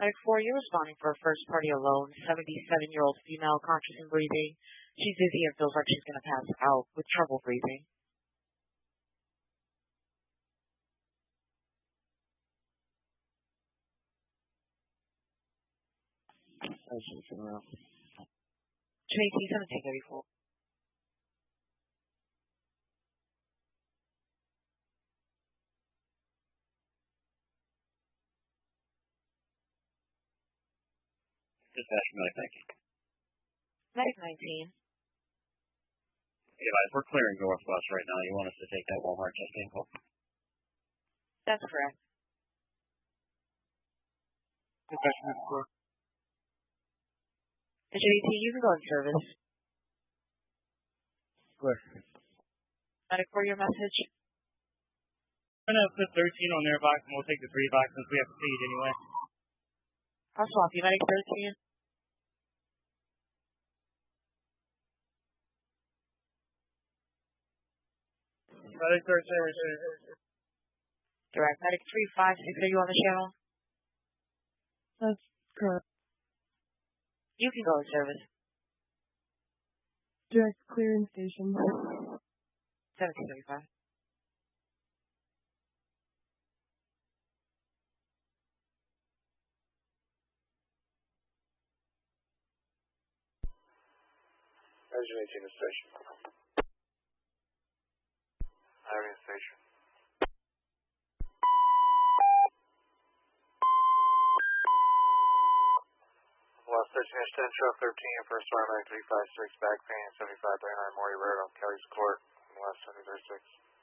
Medic 4, you're responding for a first party alone, 77-year-old female, conscious and breathing. She's dizzy and feels like she's going to pass out with trouble breathing. JT 1734. Dispatch Medic 19. Medic 19. Hey guys, we're clearing Northwest right now. You want us to take that Walmart chest vehicle? That's correct. Dispatch Medic 4. JT, you can go in service. Clear. Medic 4, your message. I'm going to put 13 on their box and we'll take the 3 box since we have to feed anyway. I'll swap you, Medic 13. Medic 13. Direct. Medic 356, are you on the channel? That's correct. You can go in service. Direct clearing station. 1735. Engine 18 to station. Irene station. Last station is 10, truck 13, first fire medic 356, back pain, 7539 Maury Road on Kelly's Court, last 7036.